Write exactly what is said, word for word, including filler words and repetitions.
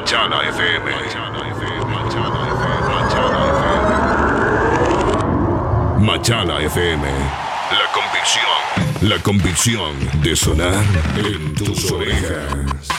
Machala F M. Machala F M. Machala F M. La convicción. La convicción de sonar en tus orejas.